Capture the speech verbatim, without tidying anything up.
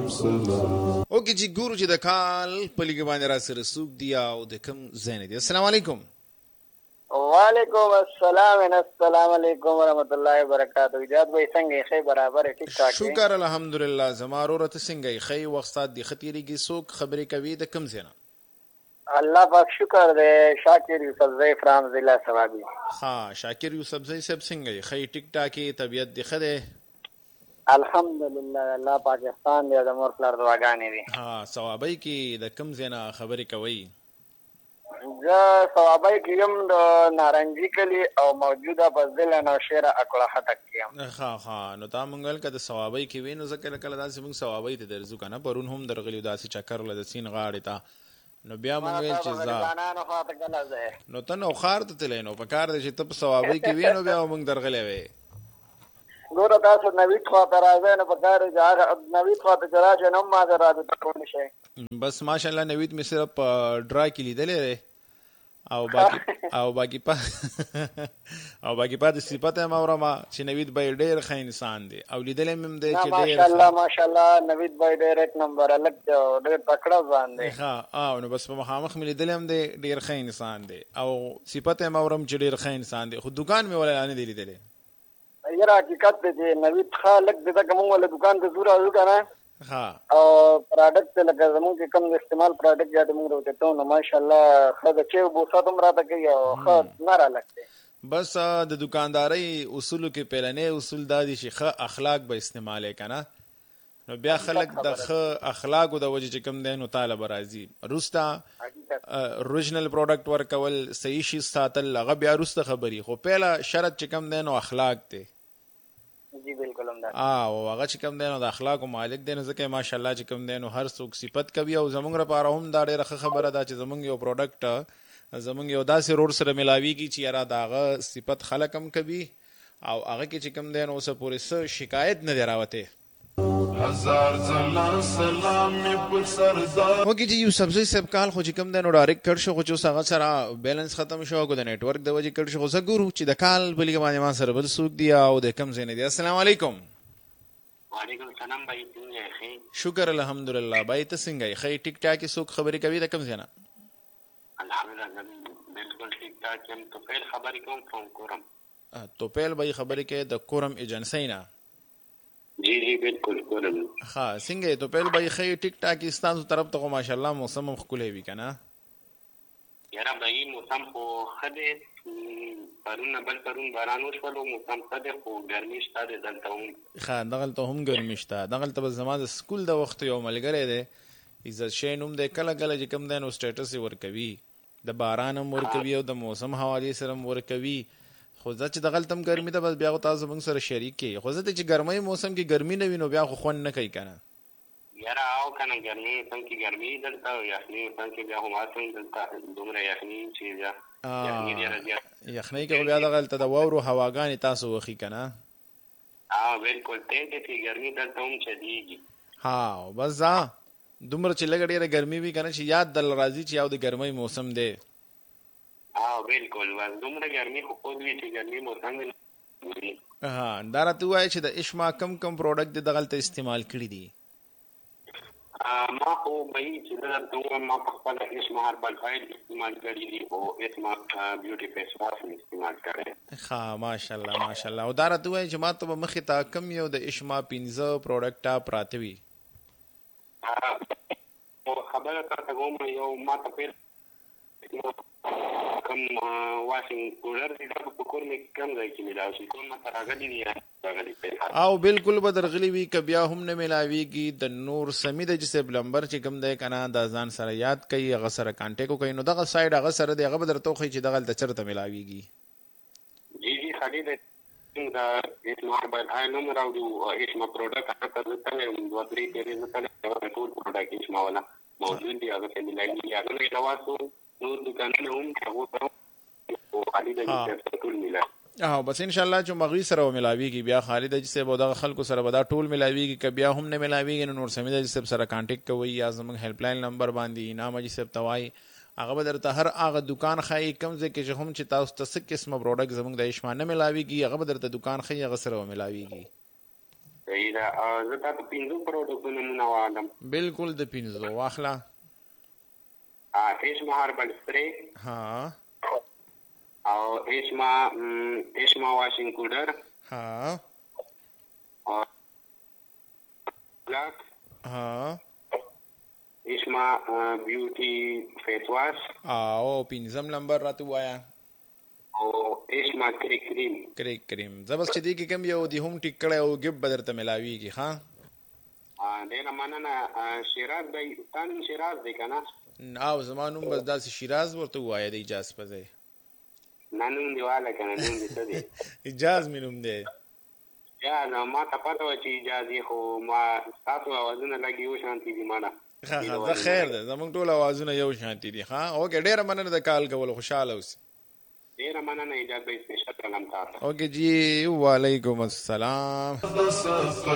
اوکې چې ګورو چې د کال په لګ باندې را سره سوق دی او د کوم زین دی. السلام علیکم. وعلیکم السلام السلام علیکم ورحمۃ اللہ وبرکاتہ. جاد بھائی څنګه ښه برابر ټیک ټاک؟ شکر الحمدلله. زمارو رته څنګه ښه وخت دی خطیریږي سوق خبرې کوي د کوم زین؟ الله پاک شکر دې. شاکر یوسف زئی فرام ضلع ثوابی. ها شاکر یوسف زئی صاحب څنګه ښه ټیک ټاکي طبیعت دی خده؟ الحمدلله الله پاکستان دې د مور پلار دعاګانې دي. ها ثوابی کې د کوم زین خبرې کوي؟ زه ثوابی کې یم د نارنجي کلی او موجوده په ضلع نوشهر اکوړه خټک کې یم. ها ها نو تا مونږل کده ثوابی کې وینو ځکه کله داسې موږ ثوابی ته درځو کنه پرون هم درغلی داسې چکر لد سین غاړې تا نو بیا مونږ ویل چې ځا نو ته نو خار ته تلینو په کار دې چې ته په ثوابی کې وینو بیا مونږ درغلی وې ګوره تاسو نوید خواته راځئ نو په کار چې هغه نوید خواته چې راشئ نو هم ما سره رابطه کولی شئ. بس ماشاءالله نوید مې صرف ډرا کې لیدلی دی او باقي او باقي پا او باقي پا د صفات هم اورم چې نوید بای ډېر ښه انسان دی او لیدل هم دی چې ډېر ماشاءالله ماشاءالله نوید بای ډېر یک نمبر الګ ډېر تکړه ځان دی. ها او نو بس په مخامخ مې لیدل هم دی ډېر ښه انسان دی او صفات هم اورم چې ډېر ښه انسان دی خو دکان مې ولا نه دی لیدل. یاره حقیقت دی چې نوید خالق دې کوم ولا دکان ته زور راځو کنه ها او پروډکټ لکه زموږ چې کوم استعمال پروډکټ یاد موږ وروته ته نو ماشاءالله خدای چې بوسات هم راته کوي او خد نه را لګي. بس د دکانداري اصول کې پیلنې اصول دادي چې ښه اخلاق به استعمال کنه نو بیا خلک د ښه اخلاقو د وجې چې کوم دی نو طالب راځي روستا اوریجنل پروډکټ ورکول صحیح شي ساتل هغه بیا روسته خبري خو پیله شرط چې کوم دی نو اخلاق دی. جی بالکل هم دا او هغه چې کوم دی نو د اخلاقو مالک دی نو ځکه ماشاءالله چې کوم دی نو هر څوک صفت کوي او زمونږ لپاره هم دا ډېره ښه خبره ده چې زمونږ یو پروډکټ زمونږ یو داسې روډ سره ملاویږي چې یاره د هغه صفت خلک هم کوي او هغه کې چې کوم دی نو اوسه پورې څه شکایت نه دی راوتی. هزار ځله سلام مې پر سر دا وکي چې یو سبزی سب کال خو چې کوم دی نو ډایرکټ کړ شو خو چې اوس هغه سره بیلنس ختم شو کو د نیټ ورک د وجې کړ شو خو زه ګورو چې د کال بلګ باندې ما سره بل سوق دی او د کم ځای نه دی. السلام علیکم. وعلیکم السلام بھائی څنګه یې؟ شکر الحمدلله. بھائی ته څنګه یې؟ ښه ټیک ټاک سوق خبرې کوي د کم ځای نه؟ الحمدلله بالکل ټیک ټاک یم. تو پیل خبرې کوم فرام کورم. تو پیل بھائی خبرې کوي د کورم ایجنسی نه؟ جی جی بالکل کورم. ها څنګه تو پیل بھائی ښه ټیک ټاک ستاسو طرف ته ماشاءالله موسم هم ښکلی وي کنه؟ یاره بھائی موسم خو ښه دی پرون بل پرون باران وشولو موسم ښه دی خو ګرمي شته دی دلته هم. ښه دغلته هم ګرمي شته. دغلته به زما د سکول د وخت یو ملګری دی عزت شی نوم دی کله کله چې کوم دی نو سټیټس یې ورکوي د باران هم ورکوي او د موسم حوالې سره هم ورکوي خو زه چې دغلته هم ګرمي ده بس بیا خو تاسو زموږ سره شریک کړي خو زه ته چې ګرمۍ موسم کې ګرمي نه وي نو بیا خو خوند نه کوي که نه. یاره او که نه ګرمي موسم کې ګرمي دلته او یخني موسم کې بیا خو ما څنګه دلته دومره یخني چې بیا یخني ډېره زیات یخنۍ کې خو بیا دغلته د واورو هواګانې تاسو وخي که نه؟ او بالکل ټیټې چې ګرمي دلته هم چلیږي. ها بس ځه دومره چې لږه ډېره ګرمي وي که نه چې یاد دل راځي چې یو د ګرمۍ موسم دی. ها بالکل بس دومره ګرمي خو خود وي چې ګرمي موسم وي. ها دا راته ووایه چې د اشما کم کم پروډکټ دې دغلته استعمال کړي دي؟ ما خو بھائی چې زه درته ووایم ما په خپله اشما هربل آیل استعمال کړي دي او اشما بیوټي فیس واش هم استعمال کړی. ښه ماشاءالله ماشاءالله. او دا راته ووایه چې ما ته به مخې ته کم یو د اشما پنځه پروډکټه پراته وي؟ خبره تاته کوم یو ما ته پیل کم واشنګ پاوډر دی دا په کور مې کم ځای کې میلاو شي کور ماته راغلی دي راغلی او بالکل به درغلی وي که بیا هم نه میلاویږي د نور سمید جسب لمبر چې کوم دی که نه دا ځان سره یاد کوي هغه سره کانټیکټ وکړي نو دغه سایډ هغه سره دی هغه به درته وښایي چې دغلته چېرته میلاویږي. جی جی خالي دی دا اشما هربل آیل هم راوړي اشما پروډکټ هغه ته زه تللی وم دوه درې پیرې زه تللی ټول پروډکټ اشما والا موجود دي هغه ته میلاویږي هغه نه علاوه څو نور دکانونه هم هغو ته او خالي د جسب ټول میلاوي. اه بس ان شاء الله چې مغوی سره ملاویږي بیا خالد جسب او دغه خلکو سره به دا ټول ملاویږي که بیا هم نه ملاویږي نو نور سمید جسب سره کانټیکټ کوئ یا زموږ هیلپ لاین نمبر باندې انعام جسب ته وایي هغه به درته هر هغه دکان ښایي کوم ځای کې چې هم چې تاسو ته څه قسمه پروډکټ زموږ د اشما نه ملاویږي هغه به درته دکان ښایي هغه سره به ملاویږي. صحیح ده. زه تاسو پنځه پروډکټونه نومونه وایم. بالکل د پنځو واخله. ایشما هربل سپری، ها، او ایشما ایشما واشنګ پاوډر، ها، بلاک، ها، ایشما بیوټي فیس واش، او پنځم نمبر راته وایا، او ایشما کریک کریم. کریک کریم زبس چې دی کې کوم یو دی هم ټیک کړی او ګب بدر ته ملاویږي. ها ډیره مننه. شیراز دی، تان شیراز دی کنه؟ او زمانوم بس داسې شیراز ورته وایا د اجاز په ځای. نه نوم دی والا کنه، نوم دی څه دی؟ اجاز مې نوم دی. یا نو ما ته پته وه چې اجازې، خو ما ستاسو اوازونه لږ یو شانتي دي. مانا ښه ښه زه خیر ده، زمونږ ټول اوازونه یو شانتي دي. ها اوکې، ډېره مننه د کال کولو، خوشحاله اوسې. ډیره مننه، اجازه یې سپیشل کلام تاسو. اوکې جی، وعلیکم السلام.